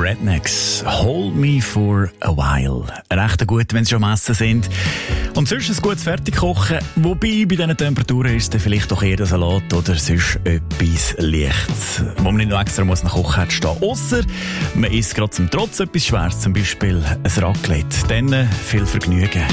Rednecks. Hold me for a while. Recht gut, wenn sie schon am Essen sind. Und sonst ein gutes Fertigkochen. Wobei, bei diesen Temperaturen ist es vielleicht doch eher der Salat oder sonst etwas Leichtes, wo man nicht noch extra muss nach Kochherd stehen muss. Ausser man isst gerade zum Trotz etwas Schweres, zum Beispiel ein Raclette. Dann viel Vergnügen.